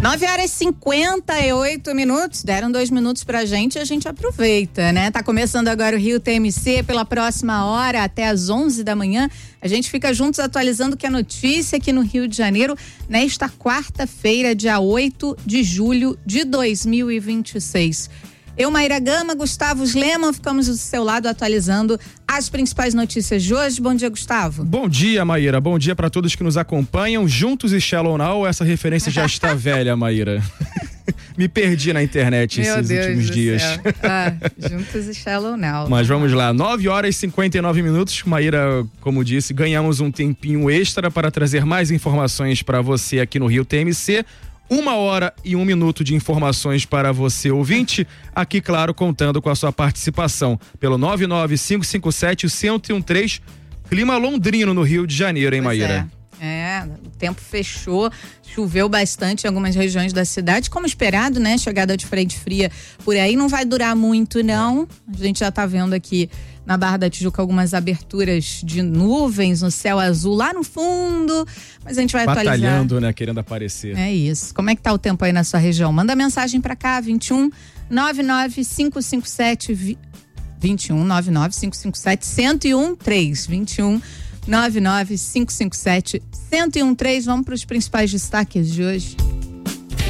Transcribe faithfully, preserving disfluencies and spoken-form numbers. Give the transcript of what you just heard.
nove horas e cinquenta e oito minutos, deram dois minutos pra gente e a gente aproveita, né? Tá começando agora o Rio T M C, pela próxima hora até às onze da manhã, a gente fica juntos atualizando que a notícia aqui no Rio de Janeiro, nesta quarta-feira, dia oito de julho de dois mil e vinte e seis. Eu, Maíra Gama, Gustavo Lema, ficamos do seu lado atualizando as principais notícias de hoje. Bom dia, Gustavo. Bom dia, Maíra. Bom dia para todos que nos acompanham. Juntos e Shallow Now, essa referência já está velha, Maíra. Me perdi na internet Meu esses Deus últimos do dias. Céu. Ah, juntos e Shallow Now. Mas vamos lá, nove horas e cinquenta e nove minutos. Maíra, como disse, ganhamos um tempinho extra para trazer mais informações para você aqui no Rio T M C. Uma hora e um minuto de informações para você, ouvinte. Aqui, claro, contando com a sua participação pelo nove nove cinco cinco sete, um zero um três. Clima londrino no Rio de Janeiro, hein, Pois Maíra? É. É, o tempo fechou, choveu bastante em algumas regiões da cidade, como esperado, né? Chegada de frente fria por aí não vai durar muito, não. A gente já tá vendo aqui na Barra da Tijuca algumas aberturas de nuvens no céu azul lá no fundo, mas a gente vai atualizar. Batalhando, né? Querendo aparecer. É isso. Como é que tá o tempo aí na sua região? Manda mensagem pra cá, vinte e um, nove nove cinco cinco sete, vinte e um, nove nove cinco cinco sete, um zero um três, vinte e um, nove nove cinco cinco sete, um zero um três. Vamos para os principais destaques de hoje.